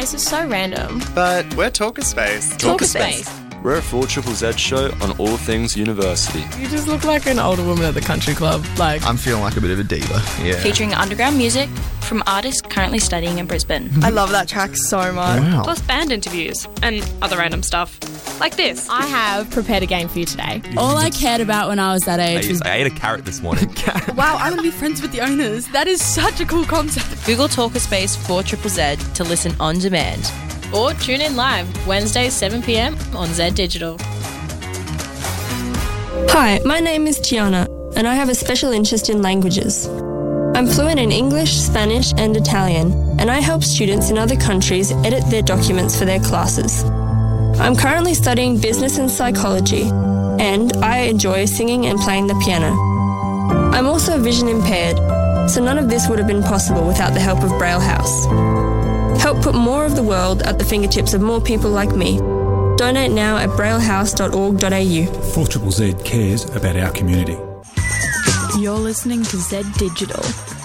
This is so random. But we're Talkerspace. We're a 4ZZZ show on all things university. You just look like an older woman at the country club. Like, I'm feeling like a bit of a diva, yeah. Featuring underground music from artists currently studying in Brisbane. I love that track so much. Wow. Plus band interviews and other random stuff. Like this. I have prepared a game for you today. All I cared about when I was that age was... I ate a carrot this morning. Wow, I want to be friends with the owners. That is such a cool concept. Google Talkerspace 4ZZZ to listen on demand. Or tune in live, Wednesdays 7 p.m. on Z Digital. Hi, my name is Tiana, and I have a special interest in languages. I'm fluent in English, Spanish, and Italian, and I help students in other countries edit their documents for their classes. I'm currently studying business and psychology, and I enjoy singing and playing the piano. I'm also vision impaired, so none of this would have been possible without the help of Braille House. Help put more of the world at the fingertips of more people like me. Donate now at braillehouse.org.au. 4ZZZ cares about our community. You're listening to Z Digital.